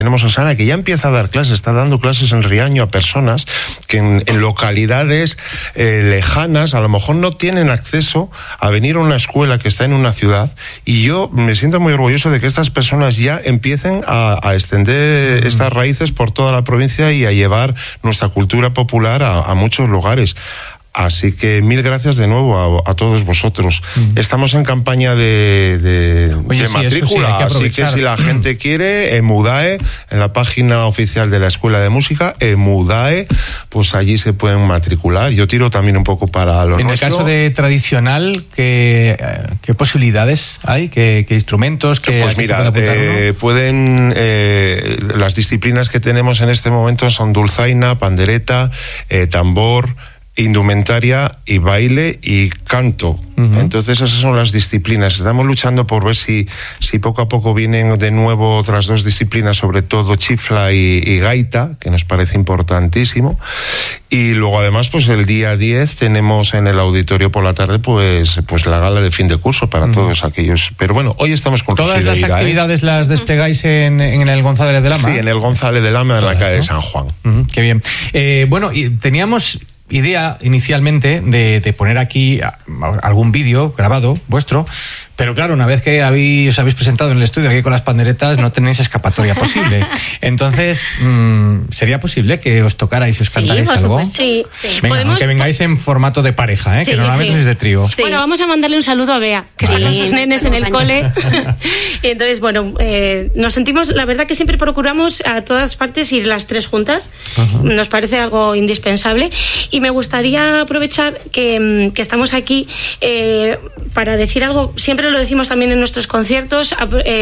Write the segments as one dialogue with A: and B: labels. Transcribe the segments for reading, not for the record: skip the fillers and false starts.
A: Tenemos a Sara, que ya empieza a dar clases, está dando clases en Riaño a personas que en localidades lejanas a lo mejor no tienen acceso a venir a una escuela que está en una ciudad, y yo me siento muy orgulloso de que estas personas ya empiecen a extender estas raíces por toda la provincia y a llevar nuestra cultura popular a muchos lugares. Así que mil gracias de nuevo a todos vosotros. Estamos en campaña de matrícula, así que si la gente quiere, Emudae, en la página oficial de la Escuela de Música, Emudae, pues allí se pueden matricular. Yo tiro también un poco para lo nuestro.
B: En el caso de tradicional, ¿qué posibilidades hay? ¿Qué instrumentos?
A: Pues mira, pueden las disciplinas que tenemos en este momento son dulzaina, pandereta, tambor, indumentaria y baile y canto. Entonces esas son las disciplinas. Estamos luchando por ver si poco a poco vienen de nuevo otras dos disciplinas, sobre todo chifla y gaita, que nos parece importantísimo. Y luego además pues el día 10 tenemos en el auditorio por la tarde pues la gala de fin de curso para todos aquellos. Pero bueno, hoy estamos con
B: ¿todas las actividades las desplegáis en el González de Lama?
A: Sí, en el González de Lama, en la calle de San Juan.
B: Qué bien. Bueno, y teníamos idea inicialmente de poner aquí algún vídeo grabado vuestro, pero claro, una vez que os habéis presentado en el estudio aquí con las panderetas, no tenéis escapatoria posible. Entonces, ¿sería posible que os tocarais y os cantarais algo?
C: Sí.
B: Venga, aunque vengáis en formato de pareja, que normalmente sois de trío.
C: Sí. Bueno, vamos a mandarle un saludo a Bea, que está con sus nenes en el cole. Y entonces, bueno, nos sentimos, la verdad que siempre procuramos a todas partes ir las tres juntas. Nos parece algo indispensable. Y me gustaría aprovechar que estamos aquí para decir algo. Siempre lo decimos también en nuestros conciertos.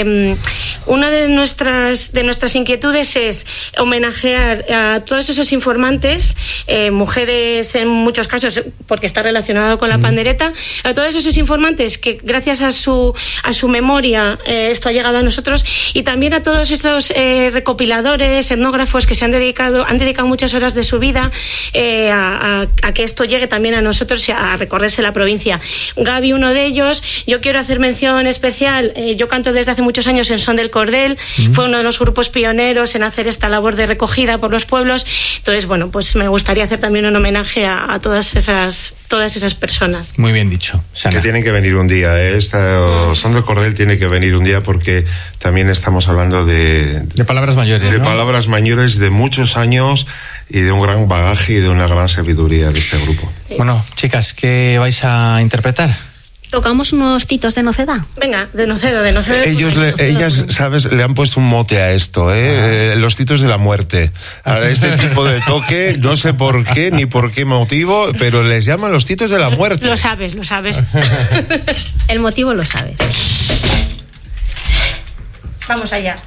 C: Una de nuestras inquietudes es homenajear a todos esos informantes, mujeres en muchos casos, porque está relacionado con la pandereta, a todos esos informantes que gracias a su memoria esto ha llegado a nosotros, y también a todos estos recopiladores, etnógrafos que han dedicado muchas horas de su vida a que esto llegue también a nosotros y a recorrerse la provincia. Gaby, uno de ellos. Yo quiero hacer mención especial, yo canto desde hace muchos años en Son del Cordel, fue uno de los grupos pioneros en hacer esta labor de recogida por los pueblos. Entonces, bueno, pues me gustaría hacer también un homenaje a todas esas personas.
B: Muy bien dicho, Sana.
A: Que tienen que venir un día, Son del Cordel tiene que venir un día, porque también estamos hablando de
B: palabras mayores,
A: de palabras mayores de muchos años y de un gran bagaje y de una gran sabiduría de este grupo.
B: Bueno, chicas, ¿qué vais a interpretar?
D: Tocamos unos titos de Noceda.
C: Venga, de Noceda.
A: Ellas, ¿sabes? Le han puesto un mote a esto, los titos de la muerte. A este tipo de toque, no sé por qué, ni por qué motivo, pero les llaman los titos de la muerte.
C: Lo sabes.
D: El motivo lo sabes.
C: Vamos allá.